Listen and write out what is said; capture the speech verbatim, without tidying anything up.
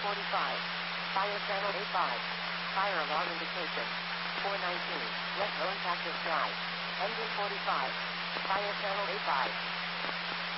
forty-five. Fire channel A five. Fire alarm indication. four nineteen. Left zone active drive. Engine forty-five. Fire channel A five.